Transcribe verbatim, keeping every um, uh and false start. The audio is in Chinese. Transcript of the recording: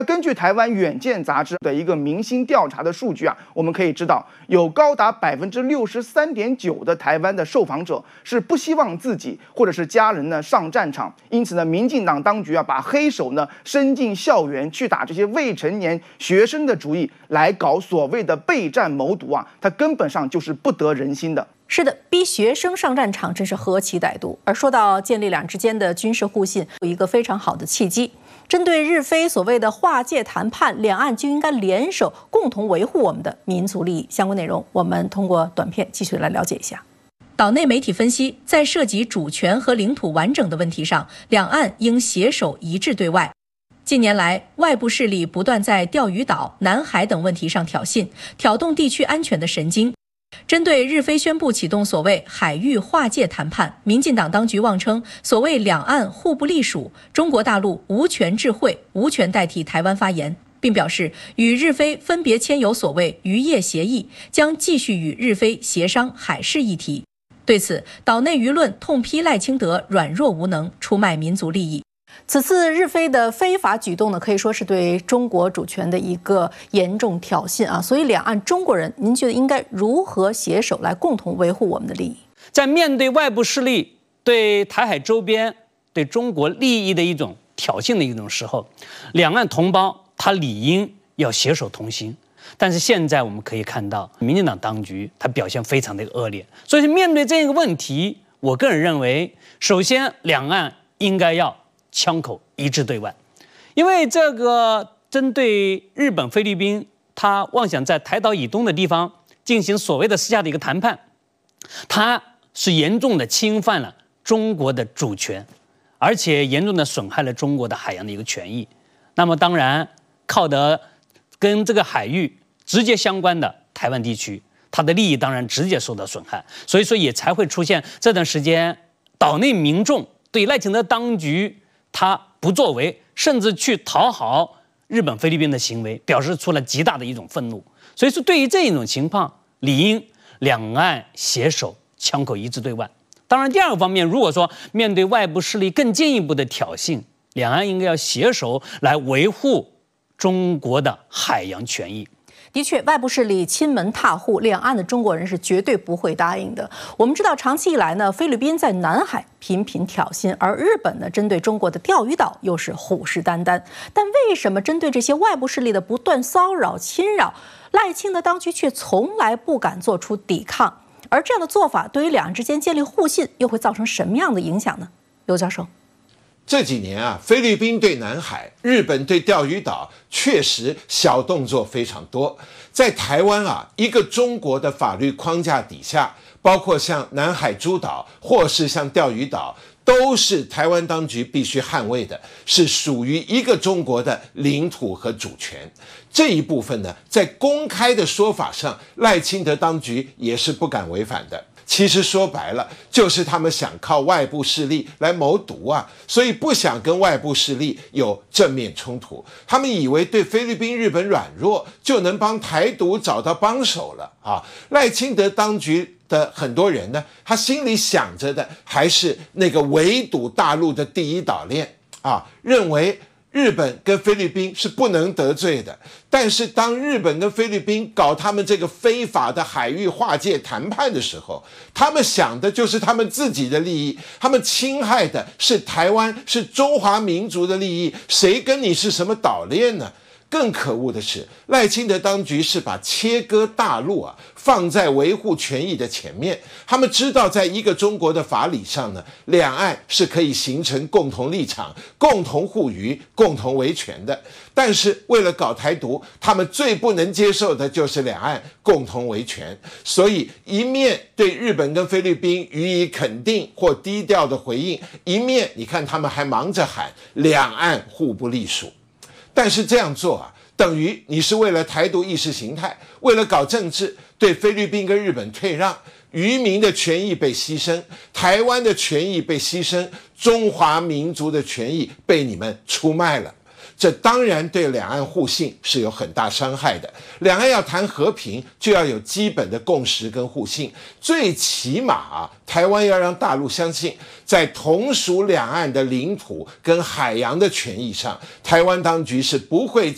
根据台湾远见杂志的一个民心调查的数据啊，我们可以知道，有高达百分之六十三点九的台湾的受访者是不希望自己或者是家人呢上战场。因此呢，民进党当局啊，把黑手呢伸进校园去打这些未成年学生的主意，来搞所谓的备战谋独啊，它根本上就是不得人心的。 是的，逼学生上战场真是何其歹毒。而说到建立两之间的军事互信，有一个非常好的契机。针对日非所谓的划界谈判，两岸就应该联手，共同维护我们的民族利益。相关内容，我们通过短片继续来了解一下。岛内媒体分析，在涉及主权和领土完整的问题上，两岸应携手一致对外。近年来，外部势力不断在钓鱼岛、南海等问题上挑衅，挑动地区安全的神经。针对日非宣布启动所谓海域划界谈判，民进党当局妄称所谓两岸互不隶属，中国大陆无权置会，无权代替台湾发言，并表示与日非分别签有所谓渔业协议，将继续与日非协商海事议题。对此，岛内舆论痛批赖清德软弱无能，出卖民族利益。此次日非的非法举动呢，可以说是对中国主权的一个严重挑衅啊！所以，两岸中国人，您觉得应该如何携手来共同维护我们的利益？ 在面对外部势力对台海周边、对中国利益的一种挑衅的一种时候，两岸同胞他理应要携手同行。但是现在我们可以看到，民进党当局他表现非常的恶劣，所以面对这个问题，我个人认为，首先两岸应该要枪口一致对外，因为这个针对日本、菲律宾，他妄想在台岛以东的地方进行所谓的私下的一个谈判，他是严重的侵犯了中国的主权，而且严重的损害了中国的海洋的一个权益。那么当然，靠得跟这个海域直接相关的台湾地区，它的利益当然直接受到损害，所以说也才会出现这段时间岛内民众对赖清德当局他不作为，甚至去讨好日本、菲律宾的行为，表示出了极大的一种愤怒。所以说，对于这一种情况，理应两岸携手，枪口一致对外。当然，第二个方面，如果说面对外部势力更进一步的挑衅，两岸应该要携手来维护中国的海洋权益。 的确，外部势力亲门踏户，两岸的中国人是绝对不会答应的。我们知道，长期以来呢，菲律宾在南海频频挑衅，而日本呢，针对中国的钓鱼岛又是虎视眈眈。但为什么针对这些外部势力的不断骚扰、侵扰，赖清德当局却从来不敢做出抵抗？而这样的做法，对于两岸之间建立互信，又会造成什么样的影响呢？刘教授。 这几年啊，菲律宾对南海，日本对钓鱼岛，确实小动作非常多。在台湾啊，一个中国的法律框架底下，包括像南海诸岛或是像钓鱼岛，都是台湾当局必须捍卫的，是属于一个中国的领土和主权。这一部分呢，在公开的说法上，赖清德当局也是不敢违反的。其实说白了，就是他们想靠外部势力来谋独啊，所以不想跟外部势力有正面冲突。他们以为对菲律宾、日本软弱，就能帮台独找到帮手了啊！赖清德当局的很多人呢，他心里想着的还是那个围堵大陆的第一岛链啊，认为日本跟菲律宾是不能得罪的，但是当日本跟菲律宾搞他们这个非法的海域划界谈判的时候，他们想的就是他们自己的利益，他们侵害的是台湾，是中华民族的利益，谁跟你是什么岛链呢？更可恶的是，赖清德当局是把切割大陆啊放在维护权益的前面。他们知道，在一个中国的法理上呢，两岸是可以形成共同立场、共同护渔、共同维权的。但是为了搞台独，他们最不能接受的就是两岸共同维权。所以一面对日本跟菲律宾予以肯定或低调的回应，一面你看他们还忙着喊两岸互不隶属。但是这样做啊，等于你是为了台独意识形态，为了搞政治，对菲律宾跟日本退让，渔民的权益被牺牲，台湾的权益被牺牲，中华民族的权益被你们出卖了。这当然对两岸互信是有很大伤害的。两岸要谈和平，就要有基本的共识跟互信。最起码啊，台湾要让大陆相信，在同属两岸的领土跟海洋的权益上，台湾当局是不会